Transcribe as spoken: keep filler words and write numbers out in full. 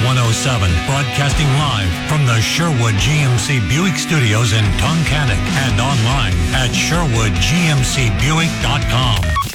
one oh seven, broadcasting live from the Sherwood G M C Buick Studios in Tunkhannock and online at sherwood g m c buick dot com.